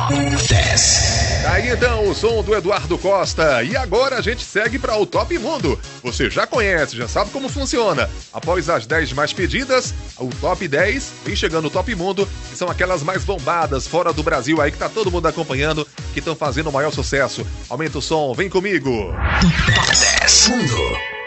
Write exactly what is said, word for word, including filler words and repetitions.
dez. Aí então o som do Eduardo Costa. E agora a gente segue para o Top Mundo. Você já conhece, já sabe como funciona. Após as dez mais pedidas, o Top dez vem chegando o Top Mundo, que são aquelas mais bombadas fora do Brasil aí que tá todo mundo acompanhando, que estão fazendo o maior sucesso. Aumenta o som, vem comigo. Top dez Mundo.